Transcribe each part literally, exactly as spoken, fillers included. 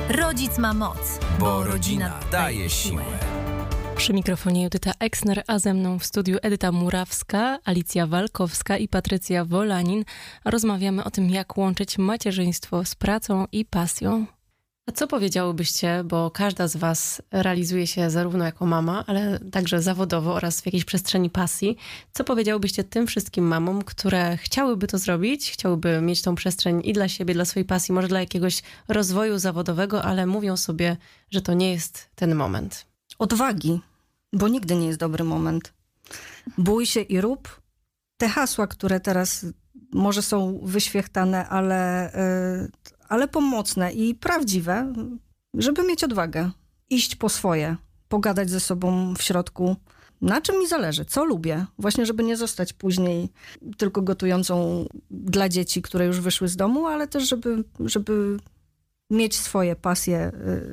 Rodzic ma moc, bo rodzina daje siłę. Przy mikrofonie Judyta Eksner, a ze mną w studiu Edyta Murawska, Alicja Walkowska i Patrycja Wolanin. Rozmawiamy o tym, jak łączyć macierzyństwo z pracą i pasją. A co powiedziałybyście, bo każda z was realizuje się zarówno jako mama, ale także zawodowo oraz w jakiejś przestrzeni pasji. Co powiedziałybyście tym wszystkim mamom, które chciałyby to zrobić, chciałyby mieć tą przestrzeń i dla siebie, dla swojej pasji, może dla jakiegoś rozwoju zawodowego, ale mówią sobie, że to nie jest ten moment? Odwagi, bo nigdy nie jest dobry moment. Bój się i rób. Te hasła, które teraz może są wyświechtane, ale, ale pomocne i prawdziwe, żeby mieć odwagę. Iść po swoje, pogadać ze sobą w środku. Na czym mi zależy, co lubię. Właśnie, żeby nie zostać później tylko gotującą dla dzieci, które już wyszły z domu, ale też, żeby, żeby mieć swoje pasje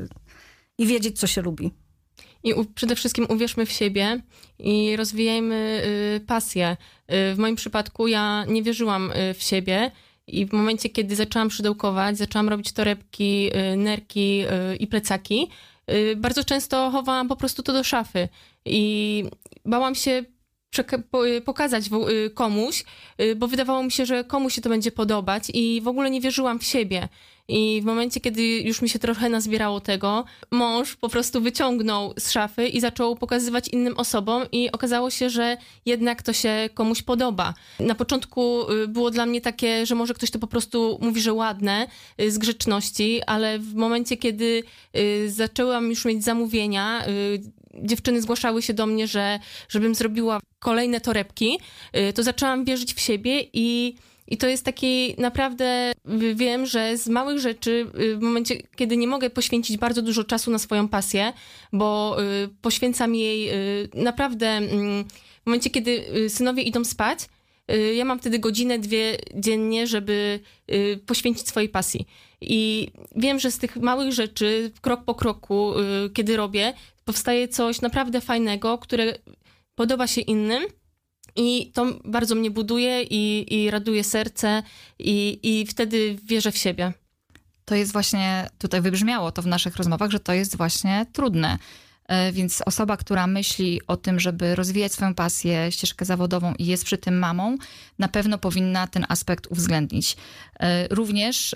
i wiedzieć, co się lubi. I u, przede wszystkim uwierzmy w siebie i rozwijajmy y, pasję. Y, w moim przypadku ja nie wierzyłam y, w siebie i w momencie, kiedy zaczęłam szydełkować, zaczęłam robić torebki, y, nerki y, i plecaki, y, bardzo często chowałam po prostu to do szafy i bałam się przeka- po, y, pokazać w, y, komuś, y, bo wydawało mi się, że komuś się to będzie podobać i w ogóle nie wierzyłam w siebie. I w momencie, kiedy już mi się trochę nazbierało tego, mąż po prostu wyciągnął z szafy i zaczął pokazywać innym osobom i okazało się, że jednak to się komuś podoba. Na początku było dla mnie takie, że może ktoś to po prostu mówi, że ładne z grzeczności, ale w momencie, kiedy zaczęłam już mieć zamówienia, dziewczyny zgłaszały się do mnie, że żebym zrobiła kolejne torebki, to zaczęłam wierzyć w siebie i I to jest taki naprawdę, wiem, że z małych rzeczy, w momencie, kiedy nie mogę poświęcić bardzo dużo czasu na swoją pasję, bo poświęcam jej naprawdę, w momencie, kiedy synowie idą spać, ja mam wtedy godzinę, dwie dziennie, żeby poświęcić swojej pasji. I wiem, że z tych małych rzeczy, krok po kroku, kiedy robię, powstaje coś naprawdę fajnego, które podoba się innym. I to bardzo mnie buduje i, i raduje serce i, i wtedy wierzę w siebie. To jest właśnie, tutaj wybrzmiało to w naszych rozmowach, że to jest właśnie trudne. Więc osoba, która myśli o tym, żeby rozwijać swoją pasję, ścieżkę zawodową i jest przy tym mamą, na pewno powinna ten aspekt uwzględnić. Również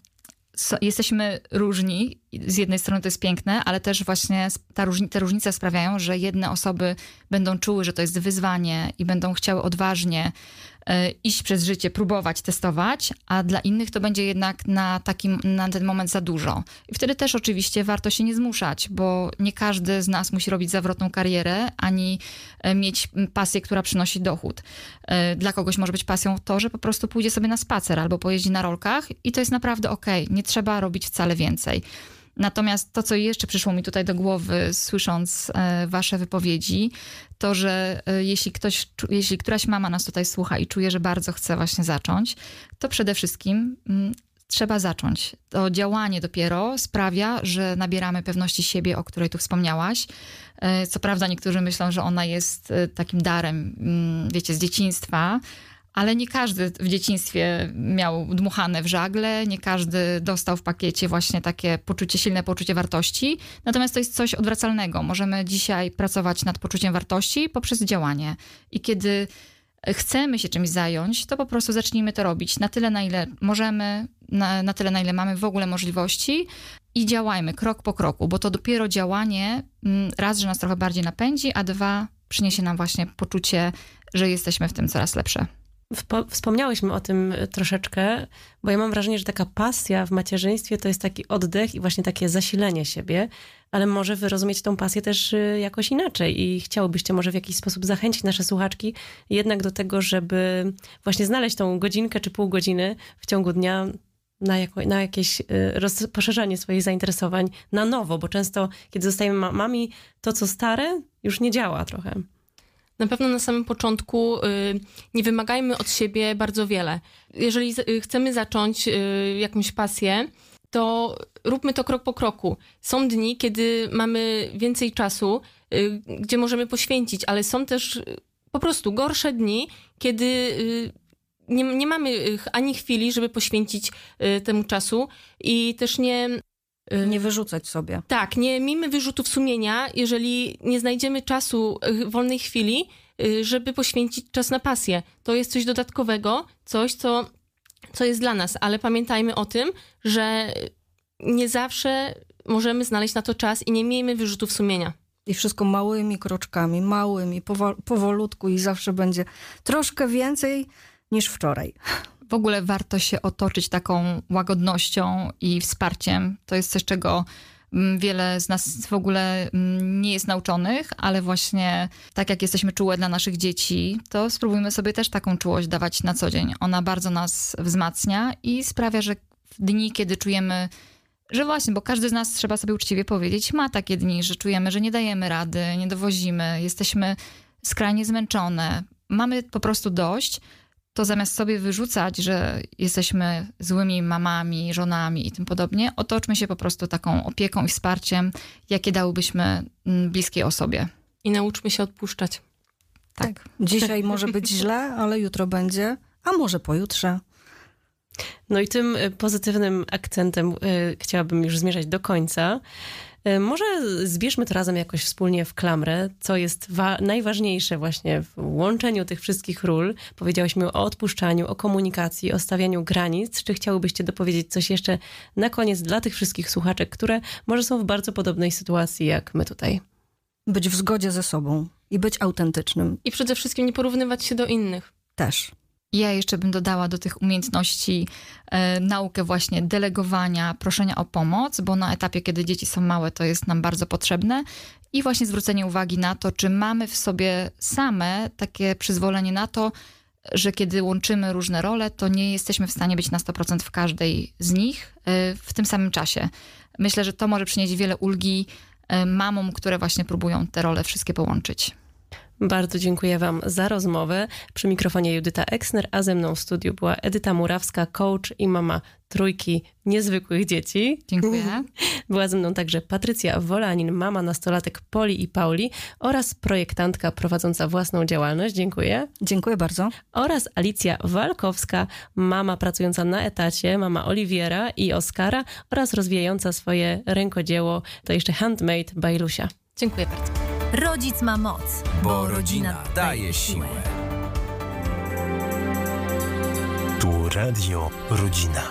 jesteśmy różni. Z jednej strony to jest piękne, ale też właśnie ta różni- te różnice sprawiają, że jedne osoby będą czuły, że to jest wyzwanie i będą chciały odważnie y, iść przez życie, próbować, testować, a dla innych to będzie jednak na, takim, na ten moment za dużo. I wtedy też oczywiście warto się nie zmuszać, bo nie każdy z nas musi robić zawrotną karierę, ani y, mieć pasję, która przynosi dochód. Y, dla kogoś może być pasją to, że po prostu pójdzie sobie na spacer albo pojeździ na rolkach i to jest naprawdę okej. Nie trzeba robić wcale więcej. Natomiast to, co jeszcze przyszło mi tutaj do głowy, słysząc e, wasze wypowiedzi, to, że e, jeśli ktoś, jeśli któraś mama nas tutaj słucha i czuje, że bardzo chce właśnie zacząć, to przede wszystkim m, trzeba zacząć. To działanie dopiero sprawia, że nabieramy pewności siebie, o której tu wspomniałaś. E, co prawda niektórzy myślą, że ona jest e, takim darem, m, wiecie, z dzieciństwa, ale nie każdy w dzieciństwie miał dmuchane w żagle, nie każdy dostał w pakiecie właśnie takie poczucie, silne poczucie wartości. Natomiast to jest coś odwracalnego. Możemy dzisiaj pracować nad poczuciem wartości poprzez działanie. I kiedy chcemy się czymś zająć, to po prostu zacznijmy to robić na tyle, na ile możemy, na, na tyle, na ile mamy w ogóle możliwości i działajmy krok po kroku, bo to dopiero działanie raz, że nas trochę bardziej napędzi, a dwa, przyniesie nam właśnie poczucie, że jesteśmy w tym coraz lepsze. Wspomniałyśmy o tym troszeczkę, bo ja mam wrażenie, że taka pasja w macierzyństwie to jest taki oddech i właśnie takie zasilenie siebie, ale może wy rozumiecie tą pasję też jakoś inaczej i chciałybyście może w jakiś sposób zachęcić nasze słuchaczki jednak do tego, żeby właśnie znaleźć tą godzinkę czy pół godziny w ciągu dnia na, jako, na jakieś roz, poszerzanie swoich zainteresowań na nowo, bo często kiedy zostajemy mamami, to co stare już nie działa trochę. Na pewno na samym początku y, nie wymagajmy od siebie bardzo wiele. Jeżeli z, y, chcemy zacząć y, jakąś pasję, to róbmy to krok po kroku. Są dni, kiedy mamy więcej czasu, y, gdzie możemy poświęcić, ale są też y, po prostu gorsze dni, kiedy y, nie, nie mamy ani chwili, żeby poświęcić y, temu czasu i też nie... y, Nie wyrzucać sobie. Tak, nie miejmy wyrzutów sumienia, jeżeli nie znajdziemy czasu, y, wolnej chwili, y, żeby poświęcić czas na pasję. To jest coś dodatkowego, coś, co, co jest dla nas, ale pamiętajmy o tym, że nie zawsze możemy znaleźć na to czas i nie miejmy wyrzutów sumienia. I wszystko małymi kroczkami, małymi, powo- powolutku i zawsze będzie troszkę więcej niż wczoraj. W ogóle warto się otoczyć taką łagodnością i wsparciem. To jest coś, czego mm, wiele z nas w ogóle mm, nie jest nauczonych, ale właśnie tak jak jesteśmy czułe dla naszych dzieci, to spróbujmy sobie też taką czułość dawać na co dzień. Ona bardzo nas wzmacnia i sprawia, że w dni, kiedy czujemy, że właśnie, bo każdy z nas, trzeba sobie uczciwie powiedzieć, ma takie dni, że czujemy, że nie dajemy rady, nie dowozimy, jesteśmy skrajnie zmęczone, mamy po prostu dość, to zamiast sobie wyrzucać, że jesteśmy złymi mamami, żonami i tym podobnie, otoczmy się po prostu taką opieką i wsparciem, jakie dałybyśmy bliskiej osobie. I nauczmy się odpuszczać. Tak. Dzisiaj może być źle, ale jutro będzie, a może pojutrze. No i tym pozytywnym akcentem y, chciałabym już zmierzać do końca. Y, może zbierzmy to razem jakoś wspólnie w klamrę, co jest wa- najważniejsze właśnie w łączeniu tych wszystkich ról. Powiedziałyśmy o odpuszczaniu, o komunikacji, o stawianiu granic. Czy chciałybyście dopowiedzieć coś jeszcze na koniec dla tych wszystkich słuchaczek, które może są w bardzo podobnej sytuacji jak my tutaj? Być w zgodzie ze sobą i być autentycznym I przede wszystkim nie porównywać się do innych. też. Ja jeszcze bym dodała do tych umiejętności e, naukę właśnie delegowania, proszenia o pomoc, bo na etapie, kiedy dzieci są małe, to jest nam bardzo potrzebne. I właśnie zwrócenie uwagi na to, czy mamy w sobie same takie przyzwolenie na to, że kiedy łączymy różne role, to nie jesteśmy w stanie być na sto procent w każdej z nich e, w tym samym czasie. Myślę, że to może przynieść wiele ulgi e, mamom, które właśnie próbują te role wszystkie połączyć. Bardzo dziękuję wam za rozmowę. Przy mikrofonie Judyta Exner, a ze mną w studiu była Edyta Murawska, coach i mama trójki niezwykłych dzieci. Dziękuję. Była ze mną także Patrycja Wolanin, mama nastolatek Poli i Pauli oraz projektantka prowadząca własną działalność. Dziękuję. Dziękuję bardzo. Oraz Alicja Walkowska, mama pracująca na etacie, mama Oliwiera i Oskara oraz rozwijająca swoje rękodzieło, to jeszcze Handmade by Lusia. Dziękuję bardzo. Rodzic ma moc, bo rodzina daje siłę. Tu Radio Rodzina.